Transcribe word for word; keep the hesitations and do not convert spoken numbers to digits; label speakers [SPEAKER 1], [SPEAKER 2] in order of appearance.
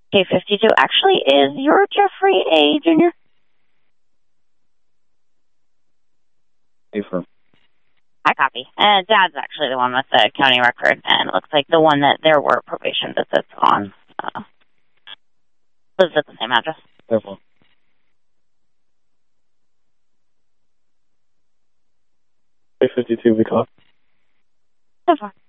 [SPEAKER 1] K fifty-two actually is your Jeffrey A. Junior
[SPEAKER 2] Affirm.
[SPEAKER 1] I copy. And Dad's actually the one with the county record, and it looks like the one that there were probation visits on uh, lives at the same address.
[SPEAKER 2] Therefore. K fifty-two, we call.
[SPEAKER 1] So far.